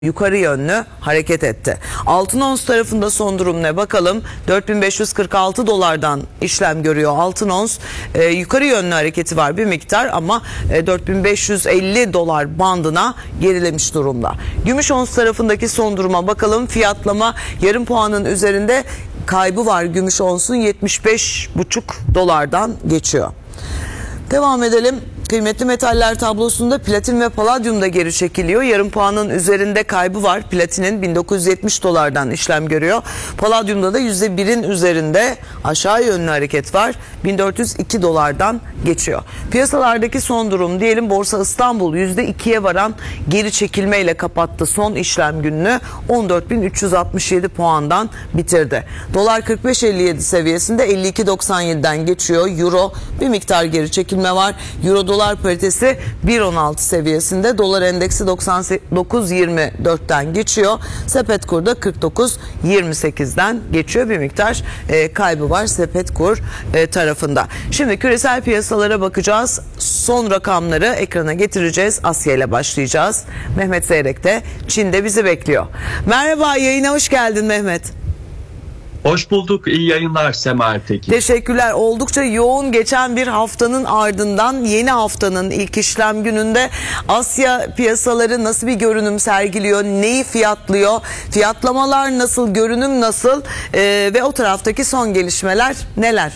yukarı yönlü hareket etti. Altın ons tarafında son durum ne bakalım? 4546 dolardan işlem görüyor altın ons. Yukarı yönlü hareketi var bir miktar ama 4550 dolar bandına gerilemiş durumda. Gümüş ons tarafındaki son duruma bakalım. Fiyatlama yarım puanın üzerinde kaybı var. Gümüş onsun 75,5 dolardan geçiyor. Devam edelim. Kıymetli metaller tablosunda platin ve paladyum da geri çekiliyor. Yarım puanın üzerinde kaybı var. Platinin 1970 dolardan işlem görüyor. Paladyumda da %1'in üzerinde aşağı yönlü hareket var. 1402 dolardan geçiyor. Piyasalardaki son durum diyelim. Borsa İstanbul %2'ye varan geri çekilmeyle kapattı. Son işlem gününü 14.367 puandan bitirdi. Dolar 45.57 seviyesinde 52.97'den geçiyor. Euro bir miktar geri çekilme var. Euro dolar paritesi 1.16 seviyesinde. Dolar endeksi 99.24'ten geçiyor. Sepet kur da 49.28'den geçiyor. Bir miktar kaybı var sepet kur tarafında. Şimdi küresel piyasalara bakacağız. Son rakamları ekrana getireceğiz. Asya ile başlayacağız. Mehmet Zeyrek de Çin'de bizi bekliyor. Merhaba, yayına hoş geldin Mehmet. Hoş bulduk. İyi yayınlar Sema Ertekin. Teşekkürler. Oldukça yoğun geçen bir haftanın ardından yeni haftanın ilk işlem gününde Asya piyasaları nasıl bir görünüm sergiliyor? Neyi fiyatlıyor? Fiyatlamalar nasıl? Görünüm nasıl? Ve o taraftaki son gelişmeler neler?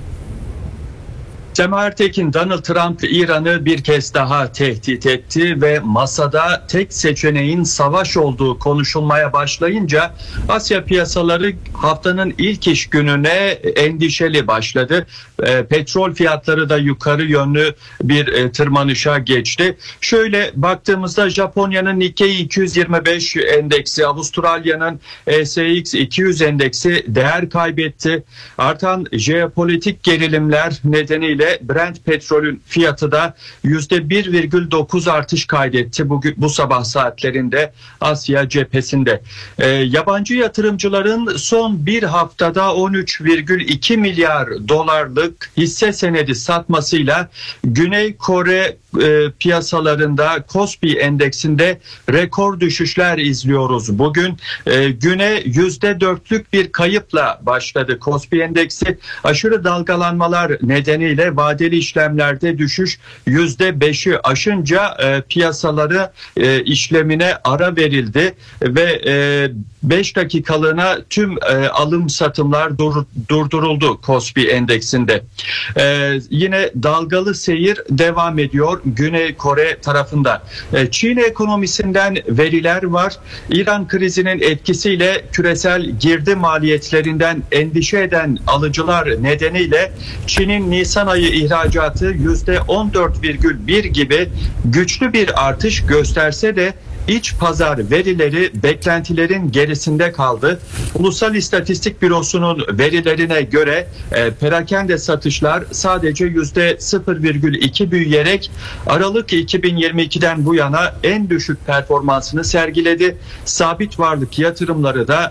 Sema Ertekin, Donald Trump İran'ı bir kez daha tehdit etti ve masada tek seçeneğin savaş olduğu konuşulmaya başlayınca Asya piyasaları haftanın ilk iş gününe endişeli başladı. Petrol fiyatları da yukarı yönlü bir tırmanışa geçti. Şöyle baktığımızda Japonya'nın Nikkei 225 endeksi, Avustralya'nın SX 200 endeksi değer kaybetti. Artan jeopolitik gerilimler nedeniyle Brent petrolün fiyatı da %1,9 artış kaydetti bu sabah saatlerinde Asya cephesinde. Yabancı yatırımcıların son bir haftada 13,2 milyar dolarlık hisse senedi satmasıyla Güney Kore piyasalarında Kospi endeksinde rekor düşüşler izliyoruz. Bugün güne %4'lük bir kayıpla başladı. Kospi endeksi aşırı dalgalanmalar nedeniyle vadeli işlemlerde düşüş %5'i aşınca piyasaları işlemine ara verildi ve 5 dakikalığına tüm alım satımlar durduruldu Kospi endeksinde. Yine dalgalı seyir devam ediyor Güney Kore tarafında. Çin ekonomisinden veriler var. İran krizinin etkisiyle küresel girdi maliyetlerinden endişe eden alıcılar nedeniyle Çin'in Nisan ayı ihracatı %14,1 gibi güçlü bir artış gösterse de İç pazar verileri beklentilerin gerisinde kaldı. Ulusal İstatistik Bürosu'nun verilerine göre perakende satışlar sadece %0,2 büyüyerek Aralık 2022'den bu yana en düşük performansını sergiledi. Sabit varlık yatırımları da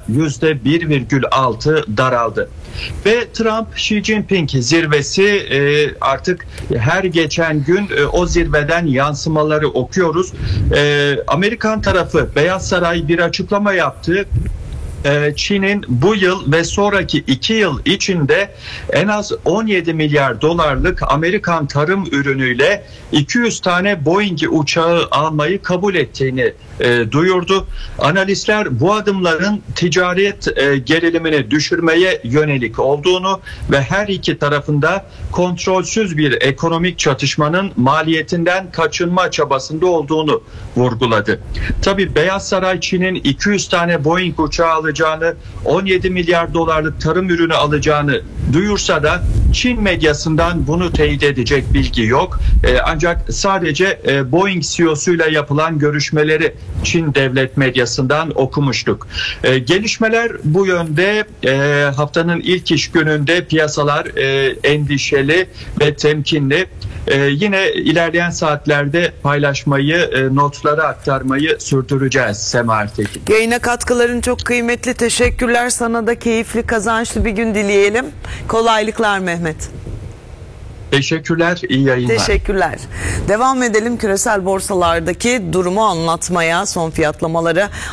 %1,6 daraldı. Ve Trump-Xi Jinping zirvesi artık her geçen gün o zirveden yansımaları okuyoruz. Amerikan tarafı Beyaz Saray bir açıklama yaptı. Çin'in bu yıl ve sonraki 2 yıl içinde en az 17 milyar dolarlık Amerikan tarım ürünüyle 200 tane Boeing uçağı almayı kabul ettiğini duyurdu. Analistler bu adımların ticaret gerilimini düşürmeye yönelik olduğunu ve her iki tarafında kontrolsüz bir ekonomik çatışmanın maliyetinden kaçınma çabasında olduğunu vurguladı. Tabii Beyaz Saray Çin'in 200 tane Boeing uçağı alacağını, 17 milyar dolarlık tarım ürünü alacağını duyursa da Çin medyasından bunu teyit edecek bilgi yok. Ancak sadece Boeing CEO'suyla yapılan görüşmeleri Çin devlet medyasından okumuştuk. Gelişmeler bu yönde. Haftanın ilk iş gününde piyasalar endişeli ve temkinli. Yine ilerleyen saatlerde paylaşmayı, notları aktarmayı sürdüreceğiz Sema Ertekin. Yayına katkıların çok kıymetli. Teşekkürler. Sana da keyifli, kazançlı bir gün dileyelim. Kolaylıklar Mehmet. Teşekkürler, iyi yayınlar. Teşekkürler. Devam edelim küresel borsalardaki durumu anlatmaya, son fiyatlamaları.